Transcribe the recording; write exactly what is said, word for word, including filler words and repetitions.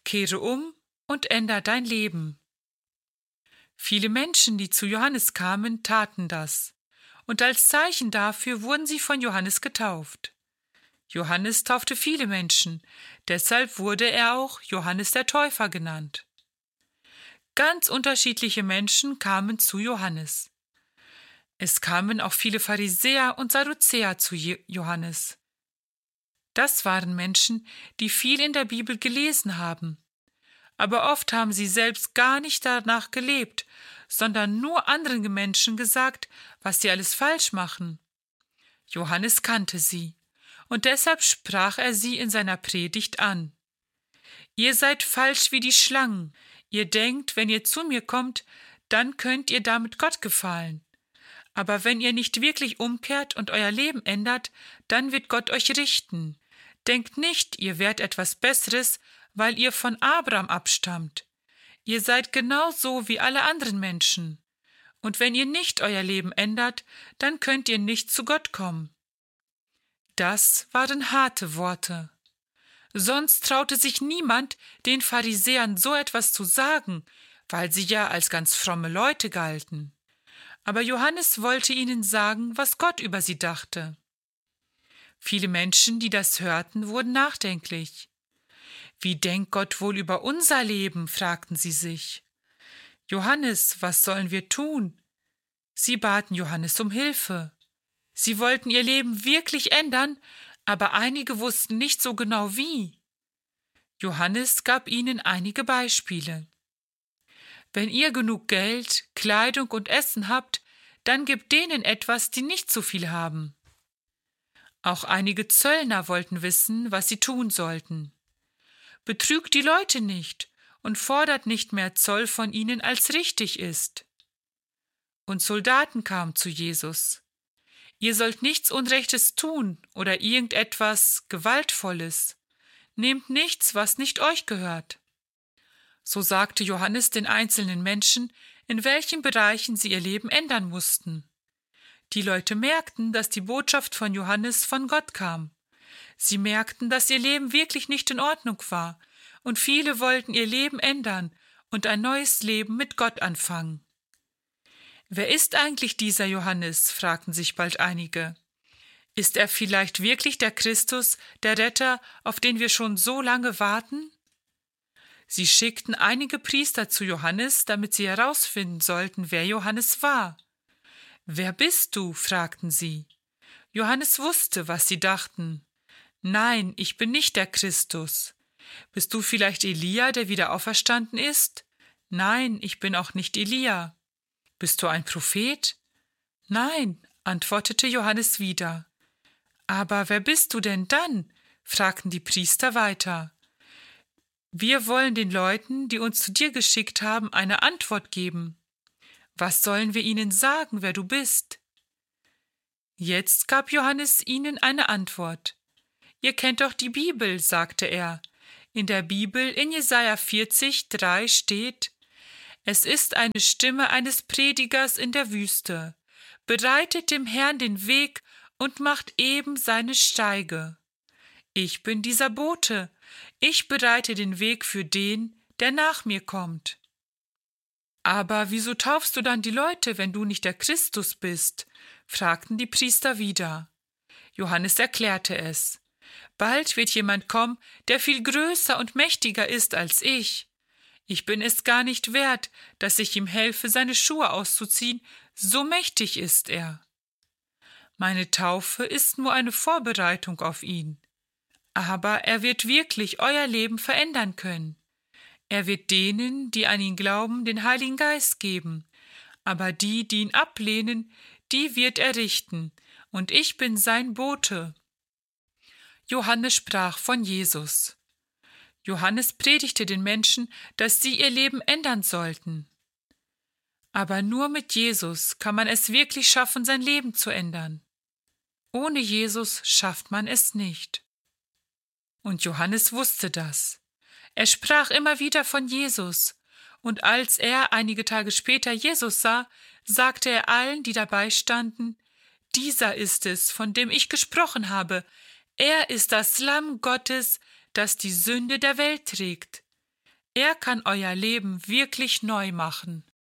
Kehre um und änder dein Leben. Viele Menschen, die zu Johannes kamen, taten das, und als Zeichen dafür wurden sie von Johannes getauft. Johannes taufte viele Menschen, deshalb wurde er auch Johannes der Täufer genannt. Ganz unterschiedliche Menschen kamen zu Johannes. Es kamen auch viele Pharisäer und Sadduzäer zu Johannes. Das waren Menschen, die viel in der Bibel gelesen haben. Aber oft haben sie selbst gar nicht danach gelebt, sondern nur anderen Menschen gesagt, was sie alles falsch machen. Johannes kannte sie, und deshalb sprach er sie in seiner Predigt an. Ihr seid falsch wie die Schlangen. Ihr denkt, wenn ihr zu mir kommt, dann könnt ihr damit Gott gefallen. Aber wenn ihr nicht wirklich umkehrt und euer Leben ändert, dann wird Gott euch richten. Denkt nicht, ihr wärt etwas Besseres, weil ihr von Abraham abstammt. Ihr seid genauso wie alle anderen Menschen. Und wenn ihr nicht euer Leben ändert, dann könnt ihr nicht zu Gott kommen. Das waren harte Worte. Sonst traute sich niemand, den Pharisäern so etwas zu sagen, weil sie ja als ganz fromme Leute galten. Aber Johannes wollte ihnen sagen, was Gott über sie dachte. Viele Menschen, die das hörten, wurden nachdenklich. Wie denkt Gott wohl über unser Leben, fragten sie sich. Johannes, was sollen wir tun? Sie baten Johannes um Hilfe. Sie wollten ihr Leben wirklich ändern, aber einige wussten nicht so genau wie. Johannes gab ihnen einige Beispiele. Wenn ihr genug Geld, Kleidung und Essen habt, dann gebt denen etwas, die nicht so viel haben. Auch einige Zöllner wollten wissen, was sie tun sollten. Betrügt die Leute nicht und fordert nicht mehr Zoll von ihnen, als richtig ist. Und Soldaten kamen zu Jesus. Ihr sollt nichts Unrechtes tun oder irgendetwas Gewaltvolles. Nehmt nichts, was nicht euch gehört. So sagte Johannes den einzelnen Menschen, in welchen Bereichen sie ihr Leben ändern mussten. Die Leute merkten, dass die Botschaft von Johannes von Gott kam. Sie merkten, dass ihr Leben wirklich nicht in Ordnung war, und viele wollten ihr Leben ändern und ein neues Leben mit Gott anfangen. »Wer ist eigentlich dieser Johannes?« fragten sich bald einige. »Ist er vielleicht wirklich der Christus, der Retter, auf den wir schon so lange warten?« Sie schickten einige Priester zu Johannes, damit sie herausfinden sollten, wer Johannes war. »Wer bist du?« fragten sie. Johannes wusste, was sie dachten. »Nein, ich bin nicht der Christus.« »Bist du vielleicht Elia, der wieder auferstanden ist?« »Nein, ich bin auch nicht Elia.« »Bist du ein Prophet?« »Nein«, antwortete Johannes wieder. »Aber wer bist du denn dann?« fragten die Priester weiter. »Wir wollen den Leuten, die uns zu dir geschickt haben, eine Antwort geben. Was sollen wir ihnen sagen, wer du bist?« Jetzt gab Johannes ihnen eine Antwort. »Ihr kennt doch die Bibel«, sagte er. In der Bibel in Jesaja vierzig, drei steht: »Es ist eine Stimme eines Predigers in der Wüste. Bereitet dem Herrn den Weg und macht eben seine Steige. Ich bin dieser Bote. Ich bereite den Weg für den, der nach mir kommt.« »Aber wieso taufst du dann die Leute, wenn du nicht der Christus bist?« fragten die Priester wieder. Johannes erklärte es. »Bald wird jemand kommen, der viel größer und mächtiger ist als ich. Ich bin es gar nicht wert, dass ich ihm helfe, seine Schuhe auszuziehen, so mächtig ist er. Meine Taufe ist nur eine Vorbereitung auf ihn. Aber er wird wirklich euer Leben verändern können. Er wird denen, die an ihn glauben, den Heiligen Geist geben. Aber die, die ihn ablehnen, die wird er richten. Und ich bin sein Bote.« Johannes sprach von Jesus. Johannes predigte den Menschen, dass sie ihr Leben ändern sollten. Aber nur mit Jesus kann man es wirklich schaffen, sein Leben zu ändern. Ohne Jesus schafft man es nicht. Und Johannes wusste das. Er sprach immer wieder von Jesus, und als er einige Tage später Jesus sah, sagte er allen, die dabei standen: »Dieser ist es, von dem ich gesprochen habe. Er ist das Lamm Gottes, das die Sünde der Welt trägt. Er kann euer Leben wirklich neu machen.